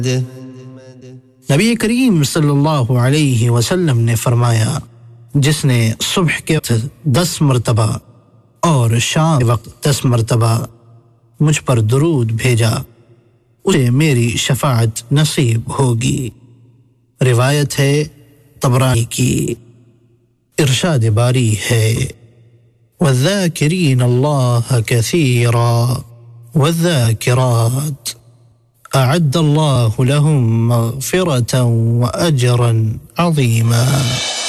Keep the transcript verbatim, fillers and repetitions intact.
नबी करीम सल्लल्लाहु अलैहि वसल्लम ने फरमाया, जिसने सुबह के वक्त दस मरतबा और शाम के वक्त दस मरतबा मुझ पर दुरूद भेजा, उसे मेरी शफाअत नसीब होगी। रिवायत है तबरानी की। इरशाद बारी है, वज़्ज़ाकिरीन अल्लाह कसीरा वज़्ज़ाकिरात अअद्द अल्लाहु लहुम मग़फ़िरतन व अजरन अज़ीमा।